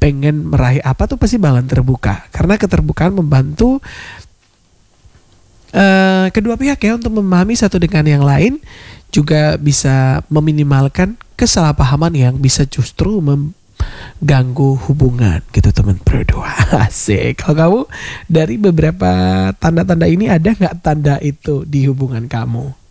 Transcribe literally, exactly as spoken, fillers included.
pengen meraih apa tuh pasti bakalan terbuka. Karena keterbukaan membantu uh, kedua pihak ya untuk memahami satu dengan yang lain, juga bisa meminimalkan kesalahpahaman yang bisa justru mengganggu hubungan gitu teman berdua. Asik. Kalau kamu dari beberapa tanda-tanda ini ada nggak tanda itu di hubungan kamu?